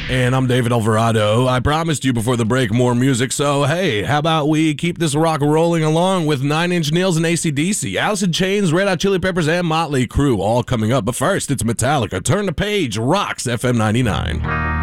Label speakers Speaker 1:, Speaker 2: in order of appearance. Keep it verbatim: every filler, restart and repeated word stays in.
Speaker 1: And I'm David Alvarado. I promised you before the break more music, so hey, how about we keep this rock rolling along with Nine Inch Nails and A C D C, Alice in Chains, Red Hot Chili Peppers, and Motley Crue all coming up. But first, it's Metallica. Turn the page, Rocks F M ninety-nine.